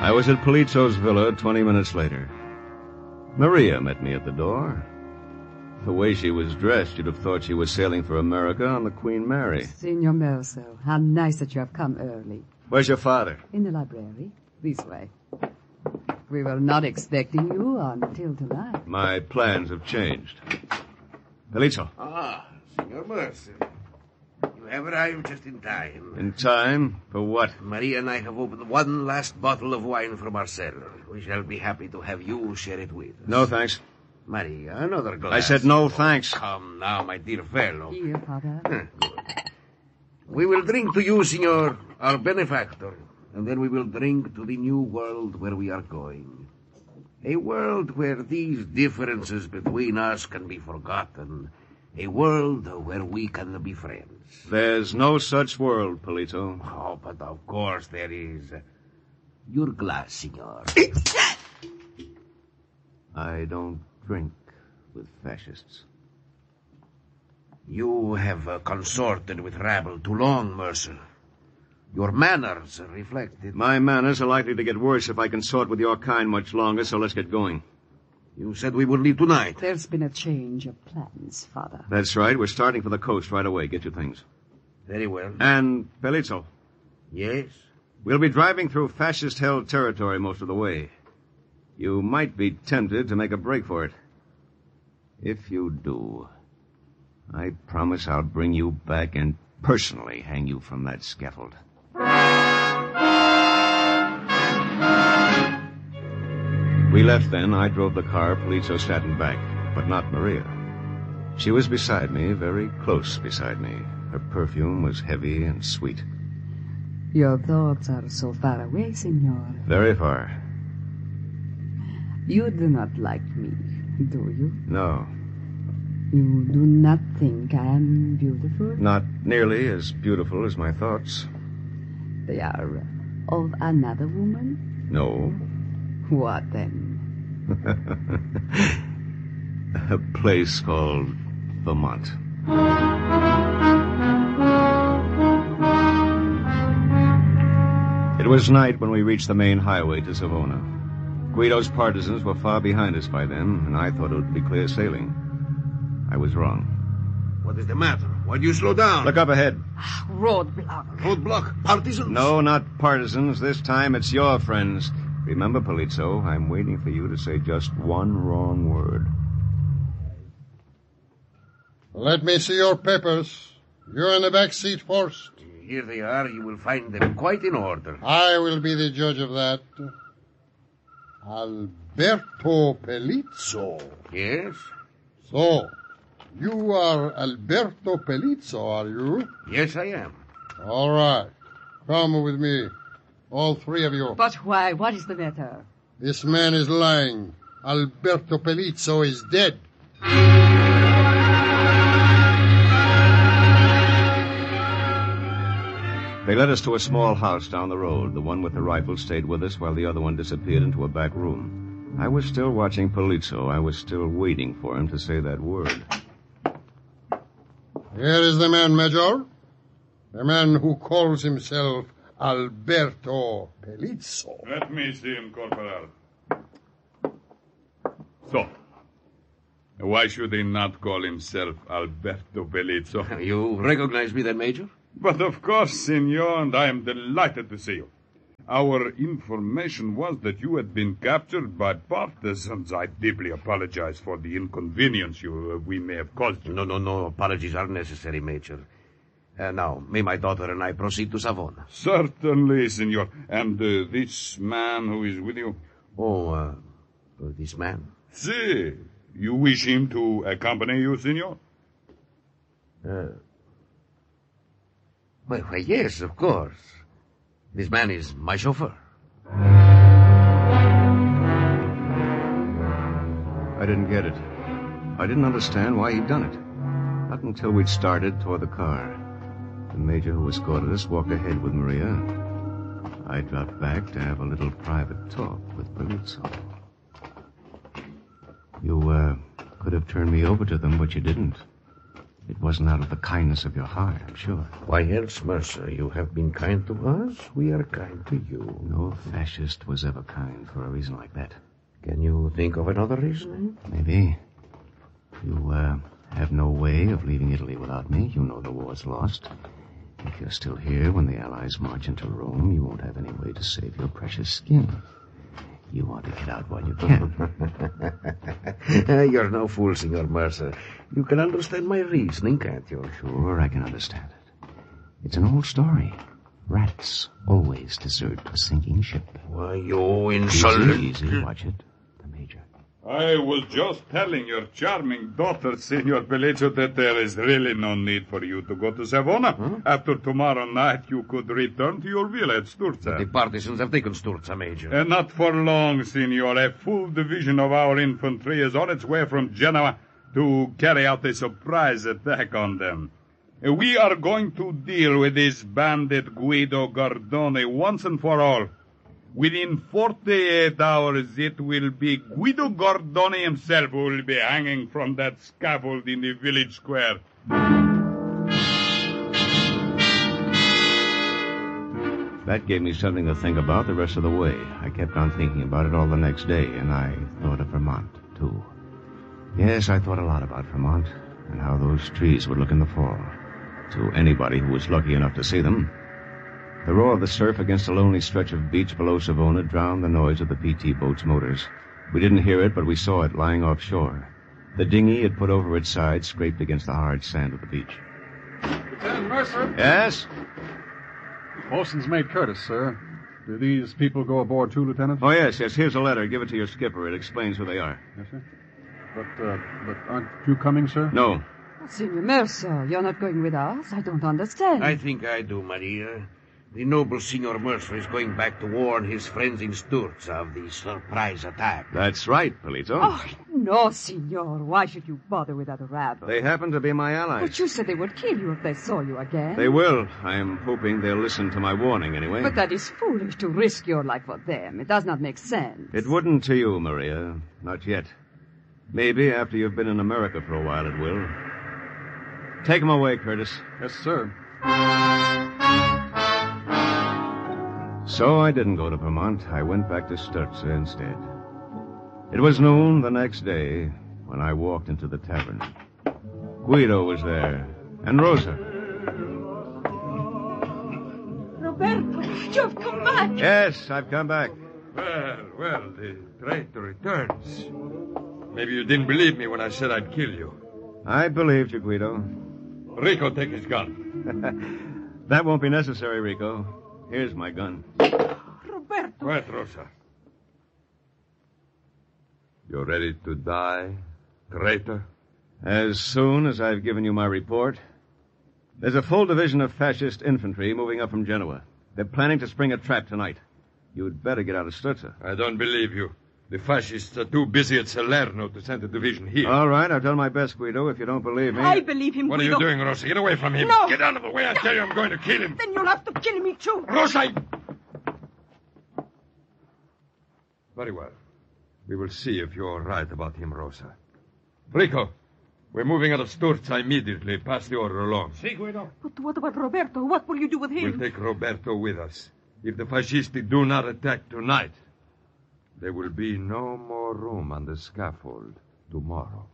I was at Polizzo's villa 20 minutes later. Maria met me at the door. The way she was dressed, you'd have thought she was sailing for America on the Queen Mary. Signor Mercer, how nice that you have come early. Where's your father? In the library. This way. We were not expecting you until tonight. My plans have changed. Polizzo. Ah, Signor Mercer. You have arrived just in time. In time? For what? Maria and I have opened one last bottle of wine from our cellar. We shall be happy to have you share it with us. No, thanks. Maria, another glass. I said no, thanks. Come now, my dear fellow. Here, Father. Good. We will drink to you, Signor, our benefactor, and then we will drink to the new world where we are going. A world where these differences between us can be forgotten. A world where we can be friends. There's no such world, Polizzo. Oh, but of course there is. Your glass, Signor. I don't drink with fascists. You have consorted with rabble too long, Mercer. Your manners reflect it. My manners are likely to get worse if I consort with your kind much longer, so let's get going. You said we would leave tonight. There's been a change of plans, Father. That's right. We're starting for the coast right away. Get your things. Very well. And, Polizzo. Yes? We'll be driving through fascist-held territory most of the way. You might be tempted to make a break for it. If you do, I promise I'll bring you back and personally hang you from that scaffold. We left then. I drove the car. Polizzo sat in back, but not Maria. She was beside me, very close beside me. Her perfume was heavy and sweet. Your thoughts are so far away, Signor. Very far. You do not like me, do you? No. You do not think I am beautiful? Not nearly as beautiful as my thoughts. They are of another woman? No. What then? A place called Vermont. It was night when we reached the main highway to Savona. Guido's partisans were far behind us by then, and I thought it would be clear sailing. I was wrong. What is the matter? Why do you slow down? Look up ahead. Roadblock. Roadblock? Partisans? No, not partisans. This time it's your friends. Remember, Polizzo, I'm waiting for you to say just one wrong word. Let me see your papers. You're in the back seat first. Here they are. You will find them quite in order. I will be the judge of that. Alberto Pelizzo. Yes? So, you are Alberto Pelizzo, are you? Yes, I am. All right. Come with me. All three of you. But why? What is the matter? This man is lying. Alberto Pelizzo is dead. They led us to a small house down the road. The one with the rifle stayed with us while the other one disappeared into a back room. I was still watching Polizzo. I was still waiting for him to say that word. Here is the man, Major. The man who calls himself Alberto Pelizzo. Let me see him, Corporal. So, why should he not call himself Alberto Pelizzo? You recognize me then, Major? But of course, senor, and I am delighted to see you. Our information was that you had been captured by partisans. I deeply apologize for the inconvenience we may have caused you. No. Apologies are necessary, Major. Now, may my daughter and I proceed to Savona? Certainly, senor. And this man who is with you? This man? See, you wish him to accompany you, senor? Well, yes, of course. This man is my chauffeur. I didn't get it. I didn't understand why he'd done it. Not until we'd started toward the car. The major who escorted us walked ahead with Maria. I dropped back to have a little private talk with Polizzo. You, could have turned me over to them, but you didn't. It wasn't out of the kindness of your heart, I'm sure. Why else, Mercer? You have been kind to us. We are kind to you. No fascist was ever kind for a reason like that. Can you think of another reason? Maybe. You, have no way of leaving Italy without me. You know the war's lost. If you're still here when the Allies march into Rome, you won't have any way to save your precious skin. You want to get out while you can. You're no fool, Senor Mercer. You can understand my reasoning, can't you? Sure, I can understand it. It's an old story. Rats always desert a sinking ship. Why, you insolent... Easy, watch it. The Major. I was just telling your charming daughter, Senor Pellejo, that there is really no need for you to go to Savona. Huh? After tomorrow night, you could return to your villa at Sturza. The partisans have taken Sturza, Major. And not for long, Senor. A full division of our infantry is on its way from Genoa to carry out a surprise attack on them. We are going to deal with this bandit Guido Gardone once and for all. Within 48 hours, it will be Guido Gardone himself who will be hanging from that scaffold in the village square. That gave me something to think about the rest of the way. I kept on thinking about it all the next day, and I thought of Vermont, too. Yes, I thought a lot about Vermont, and how those trees would look in the fall, to anybody who was lucky enough to see them. The roar of the surf against a lonely stretch of beach below Savona drowned the noise of the PT boat's motors. We didn't hear it, but we saw it lying offshore. The dinghy it put over its side scraped against the hard sand of the beach. Lieutenant Mercer. Yes? Bosun's mate Curtis, sir. Do these people go aboard too, Lieutenant? Oh, yes. Here's a letter. Give it to your skipper. It explains who they are. Yes, sir. But aren't you coming, sir? No. Senor Mercer, you're not going with us? I don't understand. I think I do, Maria. The noble Senor Mercer is going back to warn his friends in Sturza of the surprise attack. That's right, Polito. Oh, no, senor. Why should you bother with that rabble? They happen to be my allies. But you said they would kill you if they saw you again. They will. I am hoping they'll listen to my warning anyway. But that is foolish to risk your life for them. It does not make sense. It wouldn't to you, Maria. Not yet. Maybe after you've been in America for a while it will. Take him away, Curtis. Yes, sir. So I didn't go to Vermont. I went back to Sturza instead. It was noon the next day when I walked into the tavern. Guido was there, and Rosa. Roberto, you have come back. Yes, I've come back. Well, the traitor returns. Maybe you didn't believe me when I said I'd kill you. I believed you, Guido. Rico, take his gun. That won't be necessary, Rico. Here's my gun. Roberto. Quiet, Rosa. You're ready to die, traitor? As soon as I've given you my report. There's a full division of fascist infantry moving up from Genoa. They're planning to spring a trap tonight. You'd better get out of Sturza. I don't believe you. The fascists are too busy at Salerno to send a division here. All right, I've done my best, Guido. If you don't believe me... I believe him, What are Guido. you doing, Rosa? Get away from him. No. Get out of the way. I tell you I'm going to kill him. Then you'll have to kill me, too. Rosa! Very well. We will see if you're right about him, Rosa. Rico, we're moving out of Sturza immediately. Pass the order along. Si, Guido. But what about Roberto? What will you do with him? We'll take Roberto with us. If the fascisti do not attack tonight, there will be no more room on the scaffold tomorrow.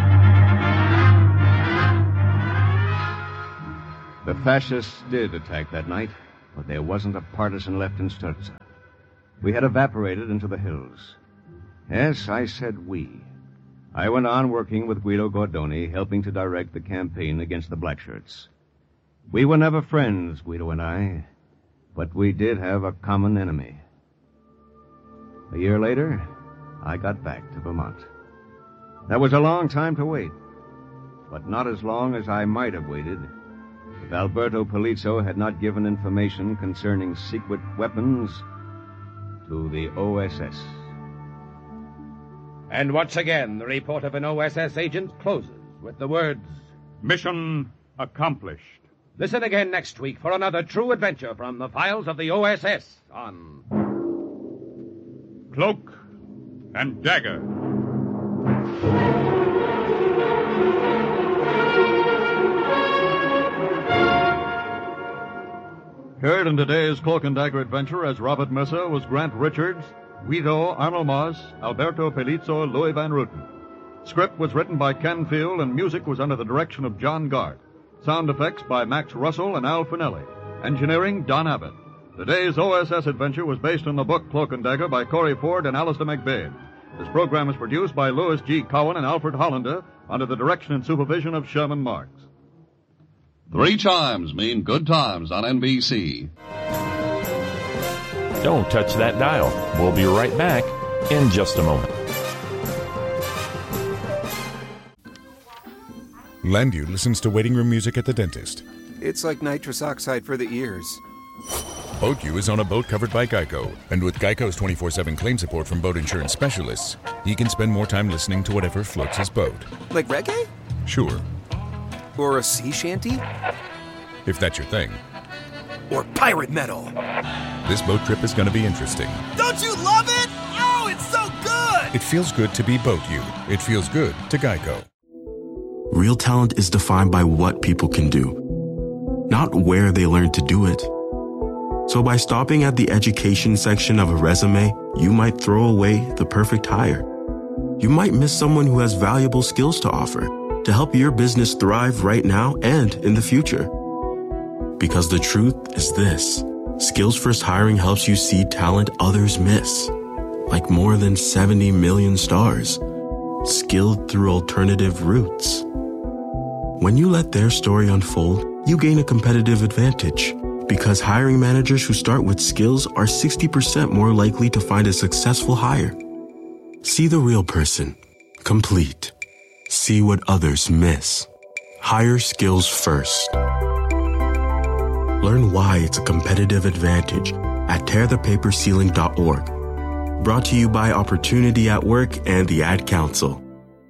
The fascists did attack that night, but there wasn't a partisan left in Sturza. We had evaporated into the hills. Yes, I said we. I went on working with Guido Gardone, helping to direct the campaign against the Blackshirts. We were never friends, Guido and I, but we did have a common enemy. A year later, I got back to Vermont. That was a long time to wait, but not as long as I might have waited if Alberto Polizzo had not given information concerning secret weapons to the OSS. And once again, the report of an OSS agent closes with the words, Mission accomplished. listen again next week for another true adventure from the files of the OSS on Cloak and Dagger. Heard in today's Cloak and Dagger adventure as Robert Mercer was Grant Richards, Guido, Arnold Moss, Alberto Pelizzo, Louis Van Ruten. Script was written by Ken Field and music was under the direction of John Gart. Sound effects by Max Russell and Al Finelli. Engineering, Don Abbott. Today's OSS adventure was based on the book Cloak and Dagger by Corey Ford and Alistair McBain. This program was produced by Louis G. Cowan and Alfred Hollander under the direction and supervision of Sherman Marks. 3 chimes mean good times on NBC. Don't touch that dial. We'll be right back in just a moment. Landu listens to waiting room music at the dentist. It's like nitrous oxide for the ears. BoatU is on a boat covered by Geico, and with Geico's 24/7 claim support from boat insurance specialists, he can spend more time listening to whatever floats his boat. Like reggae? Sure. Or a sea shanty? If that's your thing. Or pirate metal? This boat trip is going to be interesting. Don't you love it? Oh, it's so good! It feels good to be BoatU. It feels good to Geico. Real talent is defined by what people can do, not where they learn to do it. So by stopping at the education section of a resume, you might throw away the perfect hire. You might miss someone who has valuable skills to offer to help your business thrive right now and in the future. Because the truth is this: Skills First Hiring helps you see talent others miss, like more than 70 million stars, skilled through alternative routes. When you let their story unfold, you gain a competitive advantage, because hiring managers who start with skills are 60% more likely to find a successful hire. See the real person, complete. See what others miss. Hire skills first. Learn why it's a competitive advantage at tearthepaperceiling.org. Brought to you by Opportunity at Work and the Ad Council.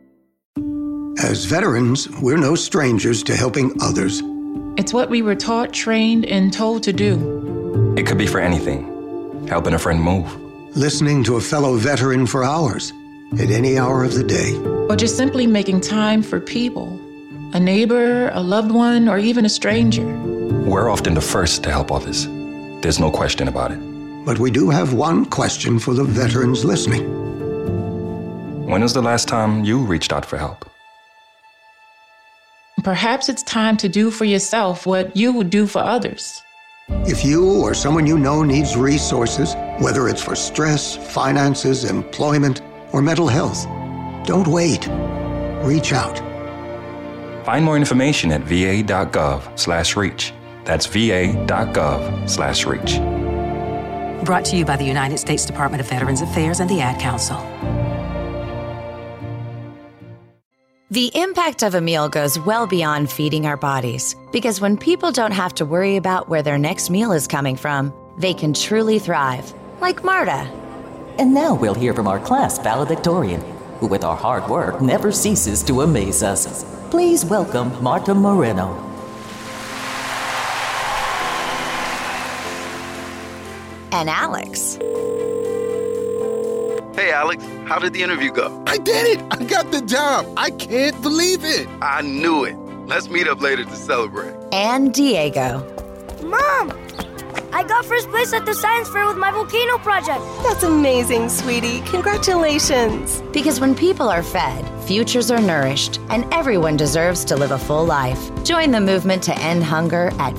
As veterans, we're no strangers to helping others. It's what we were taught, trained, and told to do. It could be for anything. Helping a friend move. Listening to a fellow veteran for hours, at any hour of the day. Or just simply making time for people. A neighbor, a loved one, or even a stranger. We're often the first to help others. There's no question about it. But we do have one question for the veterans listening. When was the last time you reached out for help? Perhaps it's time to do for yourself what you would do for others. If you or someone you know needs resources, whether it's for stress, finances, employment, or mental health, don't wait. Reach out. Find more information at va.gov/reach. That's va.gov/reach. Brought to you by the United States Department of Veterans Affairs and the Ad Council. The impact of a meal goes well beyond feeding our bodies, because when people don't have to worry about where their next meal is coming from, they can truly thrive, like Marta. And now we'll hear from our class valedictorian, who with our hard work never ceases to amaze us. Please welcome Marta Moreno. And Alex. Hey, Alex, how did the interview go? I did it! I got the job! I can't believe it! I knew it. Let's meet up later to celebrate. And Diego. Mom! I got first place at the science fair with my volcano project. That's amazing, sweetie. Congratulations. Because when people are fed, futures are nourished, and everyone deserves to live a full life. Join the movement to end hunger at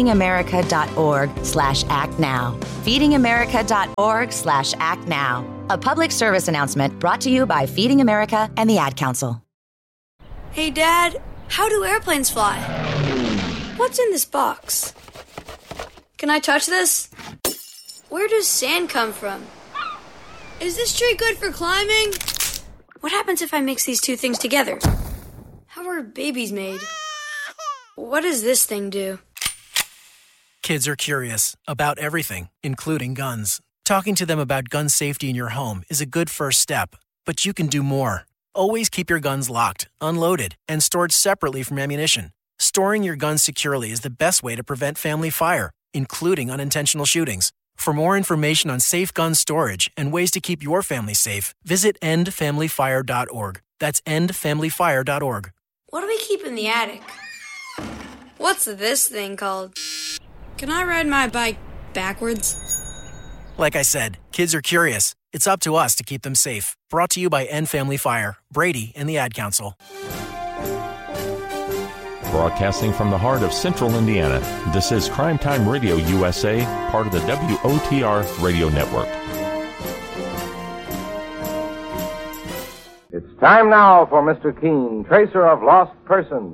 feedingamerica.org/actnow. feedingamerica.org/actnow. A public service announcement brought to you by Feeding America and the Ad Council. Hey, Dad, how do airplanes fly? What's in this box? Can I touch this? Where does sand come from? Is this tree good for climbing? What happens if I mix these two things together? How are babies made? What does this thing do? Kids are curious about everything, including guns. Talking to them about gun safety in your home is a good first step, but you can do more. Always keep your guns locked, unloaded, and stored separately from ammunition. Storing your guns securely is the best way to prevent family fire, including unintentional shootings. For more information on safe gun storage and ways to keep your family safe, visit endfamilyfire.org. That's endfamilyfire.org. What do we keep in the attic? What's this thing called? Can I ride my bike backwards? Like I said, kids are curious. It's up to us to keep them safe. Brought to you by End Family Fire, Brady, and the Ad Council. Broadcasting from the heart of Central Indiana, this is Crime Time Radio USA, part of the WOTR Radio Network. It's time now for Mr. Keene, tracer of lost persons.